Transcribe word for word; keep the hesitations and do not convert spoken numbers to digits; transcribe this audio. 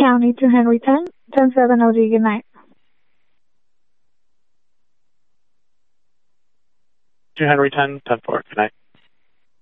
County to Henry ten, ten seven O G. Good night. To Henry ten, ten four. Good night.